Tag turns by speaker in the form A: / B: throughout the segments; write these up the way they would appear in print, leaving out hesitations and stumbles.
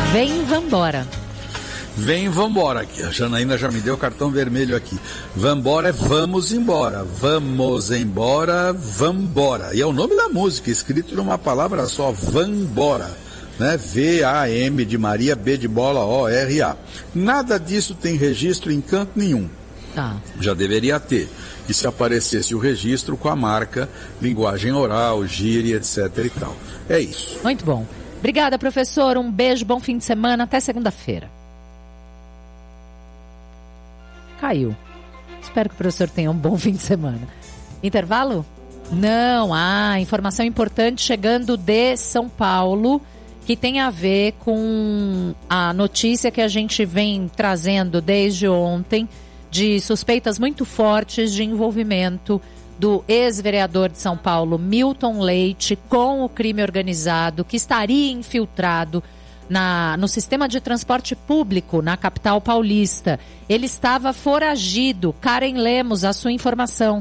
A: Vem, vambora.
B: Vem, vambora. Aqui. A Janaína já me deu o cartão vermelho aqui. Vambora é vamos embora. Vamos embora, vambora. E é o nome da música, escrito numa palavra só, vambora. Né? V-A-M de Maria, B de bola, O-R-A. Nada disso tem registro em canto nenhum.
A: Tá.
B: Já deveria ter. E se aparecesse o registro com a marca, linguagem oral, gíria, etc e tal. É isso.
A: Muito bom. Obrigada, professor. Um beijo, bom fim de semana. Até segunda-feira. Caiu. Espero que o professor tenha um bom fim de semana. Intervalo? Não. Informação importante chegando de São Paulo, que tem a ver com a notícia que a gente vem trazendo desde ontem, de suspeitas muito fortes de envolvimento do ex-vereador de São Paulo, Milton Leite, com o crime organizado, que estaria infiltrado no sistema de transporte público na capital paulista. Ele estava foragido. Karen Lemos, a sua informação.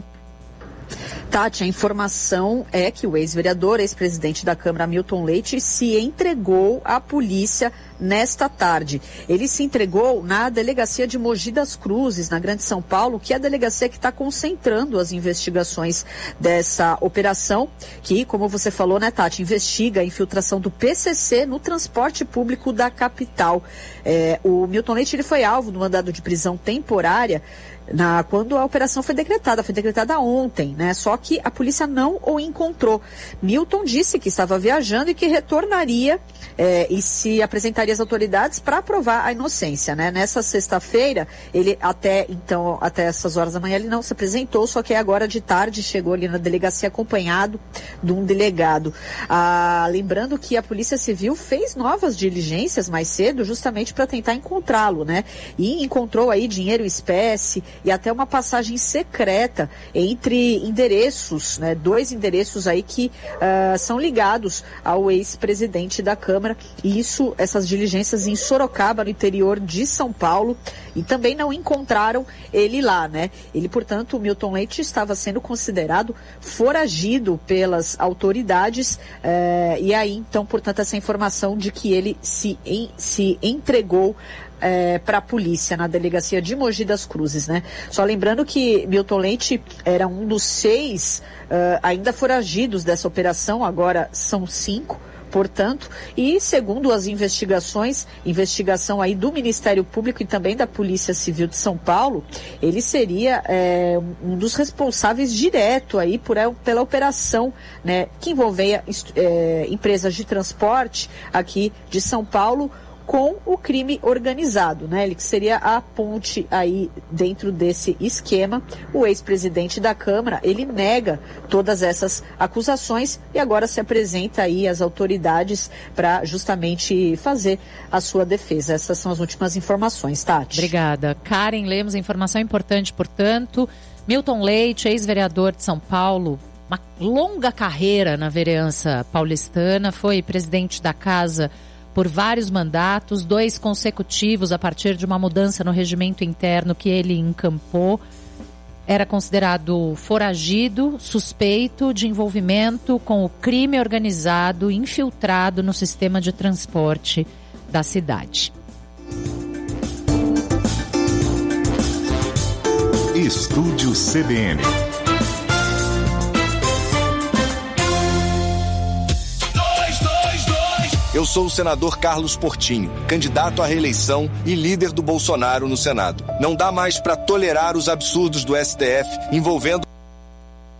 C: Tati, a informação é que o ex-vereador, ex-presidente da Câmara, Milton Leite, se entregou à polícia nesta tarde. Ele se entregou na delegacia de Mogi das Cruzes, na Grande São Paulo, que é a delegacia que está concentrando as investigações dessa operação, que, como você falou, né, Tati, investiga a infiltração do PCC no transporte público da capital. O Milton Leite ele foi alvo do mandado de prisão temporária quando a operação foi decretada ontem, né? Só que a polícia não o encontrou. Milton disse que estava viajando e que retornaria e se apresentaria às autoridades para provar a inocência, né? Nessa sexta-feira, ele até essas horas da manhã ele não se apresentou, só que agora de tarde chegou ali na delegacia acompanhado de um delegado. Lembrando que a Polícia Civil fez novas diligências mais cedo justamente para tentar encontrá-lo, né? E encontrou aí dinheiro em espécie e até uma passagem secreta entre endereços, né? 2 endereços aí que são ligados ao ex-presidente da Câmara, e essas diligências em Sorocaba, no interior de São Paulo, e também não encontraram ele lá, né? Ele, portanto, o Milton Leite estava sendo considerado foragido pelas autoridades, e aí, então, portanto, essa informação de que ele se entregou para a polícia na delegacia de Mogi das Cruzes, né? Só lembrando que Milton Leite era um dos 6 ainda foragidos dessa operação, agora são 5, portanto, e segundo as investigação aí do Ministério Público e também da Polícia Civil de São Paulo, ele seria um dos responsáveis direto aí pela operação, né, que envolvia empresas de transporte aqui de São Paulo com o crime organizado, né? Ele que seria a ponte aí dentro desse esquema. O ex-presidente da Câmara, ele nega todas essas acusações e agora se apresenta aí às autoridades para justamente fazer a sua defesa. Essas são as últimas informações, Tati.
A: Obrigada. Karen Lemos, informação importante, portanto. Milton Leite, ex-vereador de São Paulo, uma longa carreira na vereança paulistana, foi presidente da casa por vários mandatos, 2 consecutivos a partir de uma mudança no regimento interno que ele encampou. Era considerado foragido, suspeito de envolvimento com o crime organizado infiltrado no sistema de transporte da cidade.
D: Estúdio CBN.
E: Eu sou o senador Carlos Portinho, candidato à reeleição e líder do Bolsonaro no Senado. Não dá mais para tolerar os absurdos do STF envolvendo